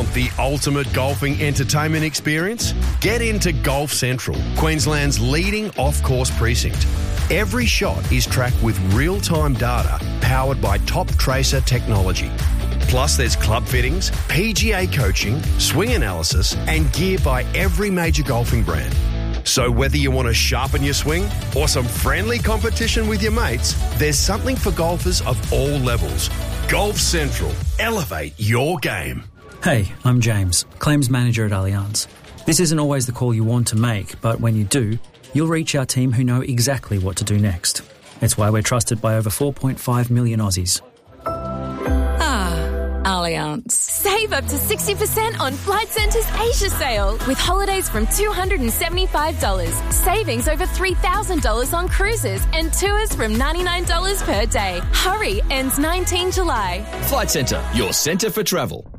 Want the ultimate golfing entertainment experience? Get into Golf Central, Queensland's leading off-course precinct. Every shot is tracked with real-time data powered by Top Tracer technology. Plus, there's club fittings, PGA coaching, swing analysis, and gear by every major golfing brand. So whether you want to sharpen your swing or some friendly competition with your mates, there's something for golfers of all levels. Golf Central. Elevate your game. Hey, I'm James, Claims Manager at Allianz. This isn't always the call you want to make, but when you do, you'll reach our team who know exactly what to do next. It's why we're trusted by over 4.5 million Aussies. Allianz. Save up to 60% on Flight Centre's Asia sale with holidays from $275, savings over $3,000 on cruises and tours from $99 per day. Hurry, ends 19 July. Flight Centre, your centre for travel.